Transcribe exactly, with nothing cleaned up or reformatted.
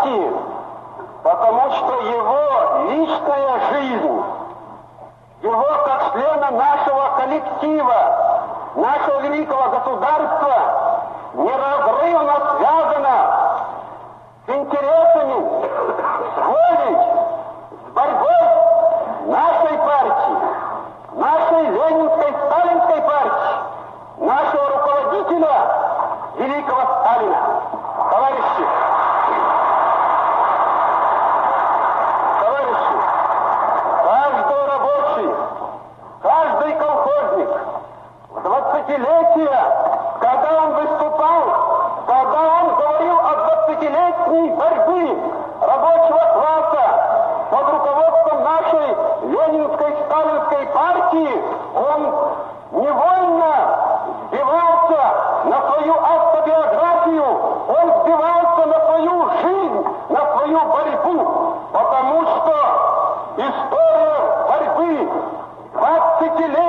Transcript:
партии, потому что его личная жизнь, его как члена нашего коллектива, нашего великого государства неразрывно связана с интересами, с волей, с борьбой нашей партии, нашей ленинской, сталинской партии, нашего руководителя, великого Сталина. Товарищи, товарищи, каждый рабочий, каждый колхозник в двадцатилетие, когда он выступал, когда он говорил о двадцатилетней борьбе рабочего класса под руководством нашей ленинской, сталинской партии, он невольно сбивался на свою автобиографию, он сбивался на свою жизнь, на свою борьбу, потому что история борьбы двадцати лет